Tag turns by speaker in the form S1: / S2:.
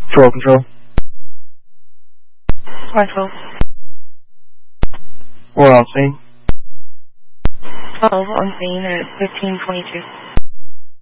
S1: Control.
S2: Control.
S1: We're on scene.
S2: 12 on scene at 1522.